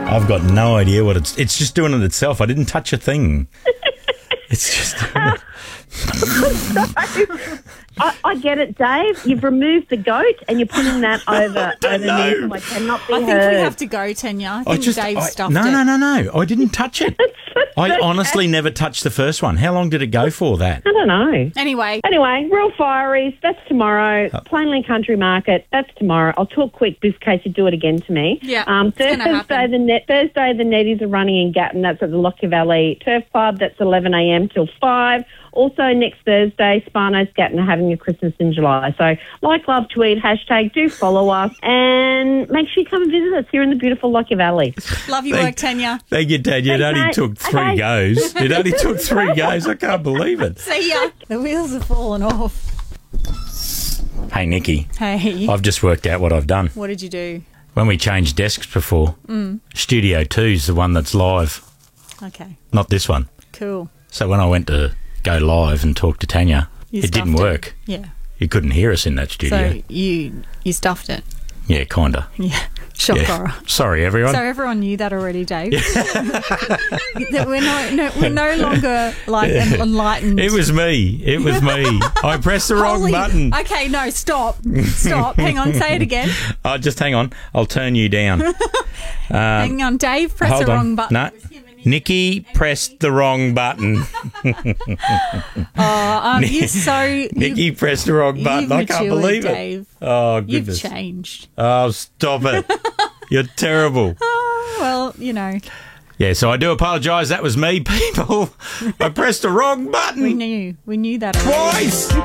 I've got no idea what it's just doing it itself. I didn't touch a thing. It's just doing it. I get it, Dave. You've removed the goat and you're putting that over me, so I cannot be I think heard. we have to go, Tanya. I think Dave stuffed it. No. I didn't touch it. I honestly never touched the first one. How long did it go for that? I don't know. Anyway, Real Fireys, that's tomorrow. Plainly Country Market, that's tomorrow. I'll talk quick just in case you do it again to me. Yeah, Thursday, the Netties are running in Gatton. That's at the Lockyer Valley Turf Club. That's 11 a.m. till 5. Also, next Thursday, Spano's Gatton are having a Christmas in July. So, like, love, tweet, hashtag, do follow us, and make sure you come and visit us here in the beautiful Lockyer Valley. love your work, Tanya. Thank you, Tanya. It only took 3 goes. It only took 3 goes. I can't believe it. See ya. The wheels have fallen off. Hey, Nikki. Hey. I've just worked out what I've done. What did you do? When we changed desks before, Studio 2's the one that's live, Okay. not this one. Cool. So when I went to go live and talk to Tanya, You it didn't stuffed work. Yeah. You couldn't hear us in that studio. So you stuffed it. Yeah, kinda. Yeah. Shock horror. Sorry, everyone. So everyone knew that already, Dave. That we're no longer like enlightened. It was me. I pressed the wrong button. Okay, no, stop. Hang on, say it again. Just hang on. I'll turn you down. Hang on, Dave pressed Hold the on. wrong button. No. Nikki pressed the wrong button. Nikki pressed the wrong button. I can't believe it. Dave. Oh, goodness. You've changed. Oh, stop it. You're terrible. Oh, well, you know. Yeah, so I do apologise. That was me, people. I pressed the wrong button. We knew that already. Twice.